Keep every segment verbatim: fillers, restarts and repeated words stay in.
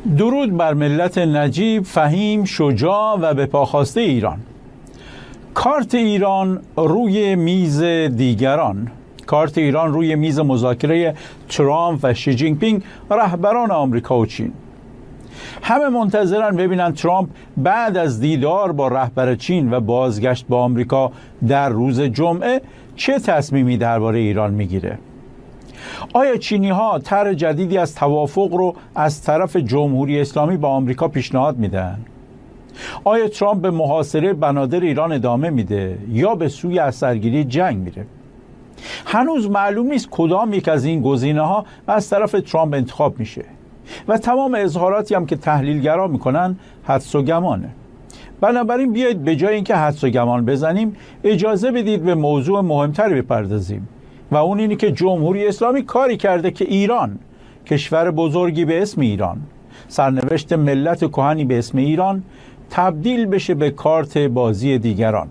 درود بر ملت نجیب، فهیم، شجاع و به پاخواسته ایران. کارت ایران روی میز دیگران. کارت ایران روی میز مذاکره ترامپ و شی جین پینگ، رهبران آمریکا و چین. همه منتظرن ببینن ترامپ بعد از دیدار با رهبر چین و بازگشت با آمریکا در روز جمعه چه تصمیمی درباره ایران میگیره. آیا چینی ها طرح جدیدی از توافق رو از طرف جمهوری اسلامی با آمریکا پیشنهاد میدن؟ آیا ترامپ به محاصره بنادر ایران ادامه میده یا به سوی اثرگیری جنگ میره؟ هنوز معلوم نیست کدام یک از این گزینه ها از طرف ترامپ انتخاب میشه و تمام اظهاراتی هم که تحلیلگران میکنن حدس و گمانه. بنابراین بیایید به جای اینکه حدس و گمان بزنیم اجازه بدید به موضوع مهمتری بپردازیم و اون اینه که جمهوری اسلامی کاری کرده که ایران، کشور بزرگی به اسم ایران، سرنوشت ملت کهنی به اسم ایران، تبدیل بشه به کارت بازی دیگران.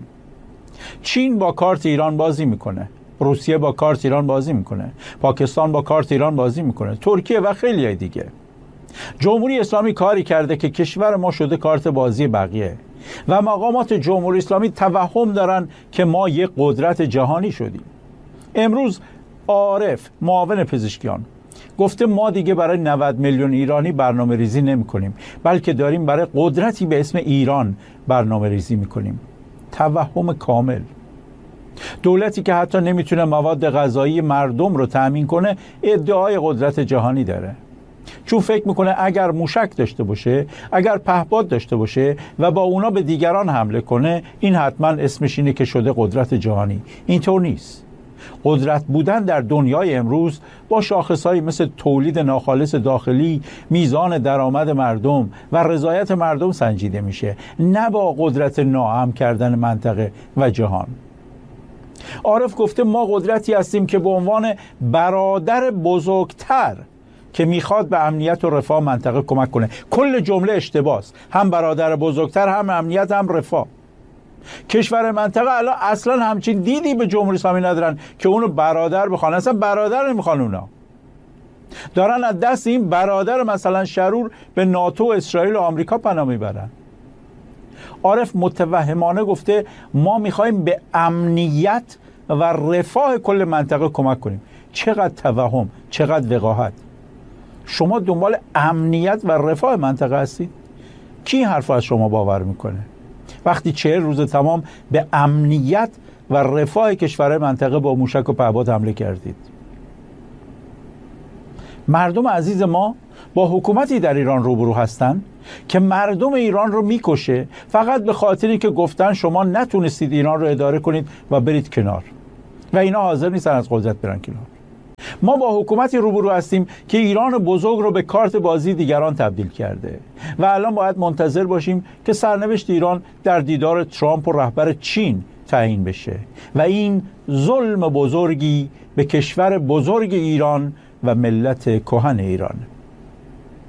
چین با کارت ایران بازی میکنه، روسیه با کارت ایران بازی میکنه، پاکستان با کارت ایران بازی میکنه، ترکیه و خیلی دیگه. جمهوری اسلامی کاری کرده که کشور ما شده کارت بازی بقیه و مقامات جمهوری اسلامی توهم دارن که ما یک قدرت جهانی شدیم. امروز عارف، معاون پزشکیان، گفته ما دیگه برای نود میلیون ایرانی برنامه ریزی نمی کنیم، بلکه داریم برای قدرتی به اسم ایران برنامه ریزی می کنیم. توهم کامل. دولتی که حتی نمیتونه مواد غذایی مردم رو تأمین کنه ادعای قدرت جهانی داره، چون فکر میکنه اگر موشک داشته باشه، اگر پهپاد داشته باشه و با اونا به دیگران حمله کنه، این حتما اسمش اینه که شده قدرت جهانی. اینطور نیست. قدرت بودن در دنیای امروز با شاخصهایی مثل تولید ناخالص داخلی، میزان درآمد مردم و رضایت مردم سنجیده میشه، نه با قدرت ناهم کردن منطقه و جهان. عارف گفته ما قدرتی هستیم که به عنوان برادر بزرگتر که میخواد به امنیت و رفاه منطقه کمک کنه. کل جمله اشتباهه. هم برادر بزرگتر، هم امنیت، هم رفاه. کشور منطقه الان اصلا همچین دیدی به جمهوری اسلامی ندارن که اونو برادر بخوان. اصلا برادر نمیخوان. اونا دارن از دست این برادر مثلا شرور به ناتو، اسرائیل و آمریکا پناه میبرن. عارف متوهمانه گفته ما میخوایم به امنیت و رفاه کل منطقه کمک کنیم. چقدر توهم، چقدر وقاحت. شما دنبال امنیت و رفاه منطقه هستید؟ کی حرف از شما باور میکنه وقتی چهل روز تمام به امنیت و رفاه کشور منطقه با موشک و پهپاد حمله کردید؟ مردم عزیز ما با حکومتی در ایران روبرو هستن که مردم ایران رو میکشه فقط به خاطری که گفتن شما نتونستید ایران رو اداره کنید و برید کنار و اینا حاضر نیستن از قدرت برن کنار. ما با حکومتی روبرو هستیم که ایران بزرگ رو به کارت بازی دیگران تبدیل کرده و الان باید منتظر باشیم که سرنوشت ایران در دیدار ترامپ و رهبر چین تعیین بشه و این ظلم بزرگی به کشور بزرگ ایران و ملت کهن ایران.